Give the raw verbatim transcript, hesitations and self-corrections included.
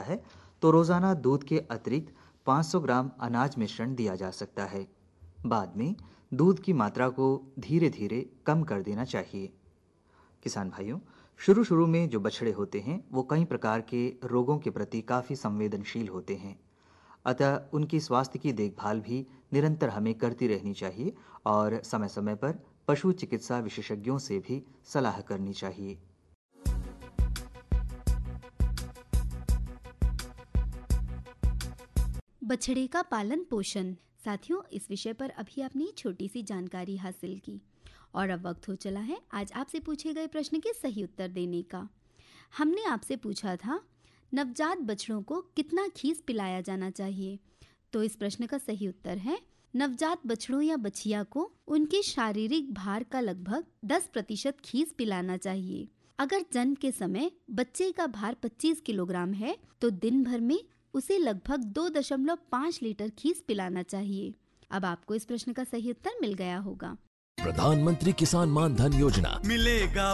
है तो रोज़ाना दूध के अतिरिक्त पाँच सौ ग्राम अनाज मिश्रण दिया जा सकता है। बाद में दूध की मात्रा को धीरे धीरे कम कर देना चाहिए। किसान भाइयों, शुरू शुरू में जो बछड़े होते हैं वो कई प्रकार के रोगों के प्रति काफ़ी संवेदनशील होते हैं। अतः उनकी स्वास्थ्य की देखभाल भी निरंतर हमें करती रहनी चाहिए और समय समय पर पशु चिकित्सा विशेषज्ञों से भी सलाह करनी चाहिए। बछड़े का पालन पोषण। साथियों, इस विषय पर अभी आपने छोटी सी जानकारी हासिल की और अब वक्त हो चला है आज आपसे पूछे गए प्रश्न के सही उत्तर देने का। हमने आपसे पूछा था नवजात बछड़ों को कितना खीस पिलाया जाना चाहिए। तो इस प्रश्न का सही उत्तर है नवजात बछड़ों या बछिया को उनके शारीरिक भार का लगभग दस प्रतिशत खीस पिलाना चाहिए। अगर जन्म के समय बच्चे का भार पच्चीस किलोग्राम है तो दिन भर में उसे लगभग दो दशमलव पाँच लीटर खीस पिलाना चाहिए। अब आपको इस प्रश्न का सही उत्तर मिल गया होगा। प्रधानमंत्री किसान मान धन योजना मिलेगा